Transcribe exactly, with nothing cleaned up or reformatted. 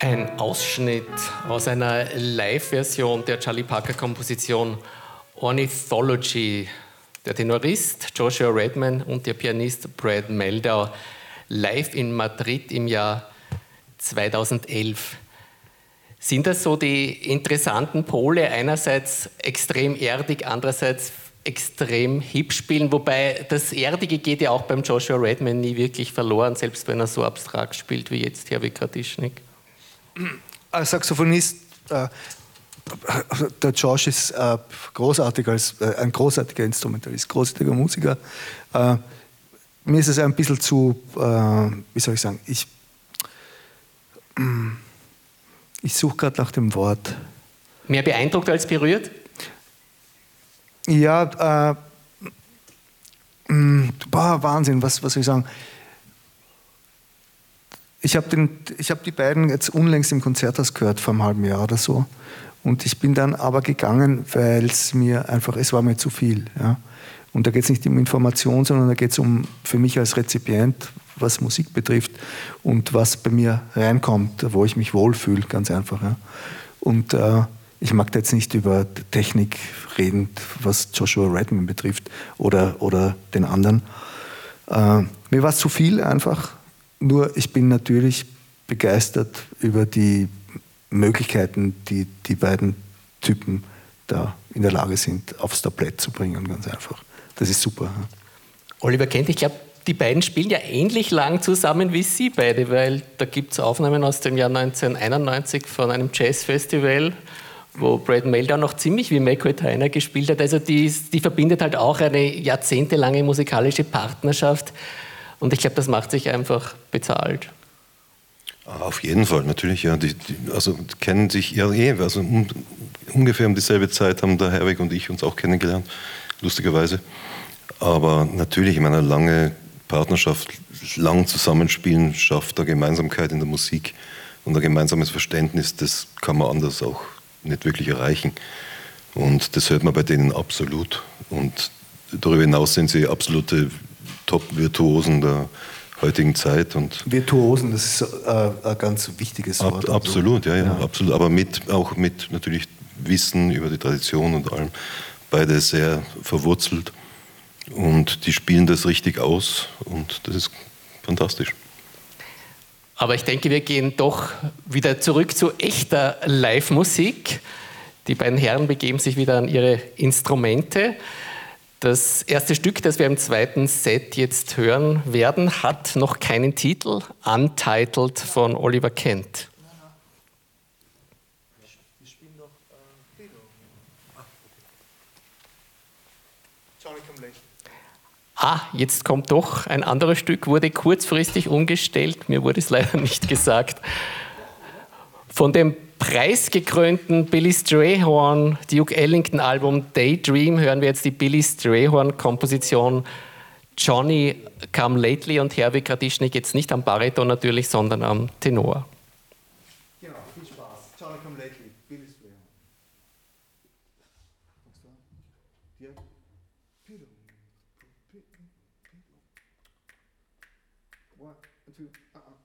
Ein Ausschnitt aus einer Live-Version der Charlie Parker-Komposition Ornithology. Der Tenorist Joshua Redman und der Pianist Brad Meldau live in Madrid im Jahr zweitausendelf. Sind das so die interessanten Pole? Einerseits extrem erdig, andererseits extrem hip spielen, wobei das Erdige geht ja auch beim Joshua Redman nie wirklich verloren, selbst wenn er so abstrakt spielt wie jetzt Hervé Kratichnik. Als Saxophonist, äh, der Josh ist äh, großartig als, äh, ein großartiger Instrumentalist, großartiger Musiker. Äh, mir ist es ein bisschen zu, äh, wie soll ich sagen, ich, ich suche gerade nach dem Wort. Mehr beeindruckt als berührt? Ja, äh, mh, boah, Wahnsinn, was, was soll ich sagen? Ich habe hab die beiden jetzt unlängst im Konzerthaus gehört, vor einem halben Jahr oder so. Und ich bin dann aber gegangen, weil es mir einfach, es war mir zu viel. Ja? Und da geht es nicht um Information, sondern da geht es um, für mich als Rezipient, was Musik betrifft und was bei mir reinkommt, wo ich mich wohlfühle, ganz einfach. Ja? Und äh, ich mag da jetzt nicht über Technik reden, was Joshua Redman betrifft oder, oder den anderen. Äh, mir war es zu viel einfach. Nur ich bin natürlich begeistert über die Möglichkeiten, die die beiden Typen da in der Lage sind, aufs Tablett zu bringen, ganz einfach. Das ist super. Ja. Oliver Kent, ich glaube, die beiden spielen ja ähnlich lang zusammen wie Sie beide, weil da gibt es Aufnahmen aus dem Jahr neunzehnhunderteinundneunzig von einem Jazzfestival, wo Brad Meldau noch ziemlich wie McCoy Tyner gespielt hat. Also die, die verbindet halt auch eine jahrzehntelange musikalische Partnerschaft. Und ich glaube, das macht sich einfach bezahlt. Auf jeden Fall, natürlich, ja. Die, die, also kennen sich ja eh, also um, ungefähr um dieselbe Zeit haben der Herwig und ich uns auch kennengelernt, lustigerweise. Aber natürlich, in einer lange Partnerschaft, lang Zusammenspielen schafft eine Gemeinsamkeit in der Musik und ein gemeinsames Verständnis, das kann man anders auch nicht wirklich erreichen. Und das hört man bei denen absolut. Und darüber hinaus sind sie absolute Top-Virtuosen der heutigen Zeit. Und Virtuosen, das ist äh, ein ganz wichtiges Wort. Ab, absolut, so. ja, ja, ja, absolut. Aber mit, auch mit natürlich Wissen über die Tradition und allem. Beide sehr verwurzelt. Und die spielen das richtig aus. Und das ist fantastisch. Aber ich denke, wir gehen doch wieder zurück zu echter Live-Musik. Die beiden Herren begeben sich wieder an ihre Instrumente. Das erste Stück, das wir im zweiten Set jetzt hören werden, hat noch keinen Titel, Untitled von Oliver Kent. Wir spielen doch Johnny Come Lately. Ah, jetzt kommt doch ein anderes Stück, wurde kurzfristig umgestellt, mir wurde es leider nicht gesagt. Von dem preisgekrönten Billy Strayhorn Duke Ellington-Album Daydream hören wir jetzt die Billy Strayhorn-Komposition Johnny Come Lately und Hervé Kratichnik jetzt nicht am Bariton natürlich, sondern am Tenor. Genau, viel Spaß. Johnny Come Lately, Billy Strayhorn. One, two, uh-uh.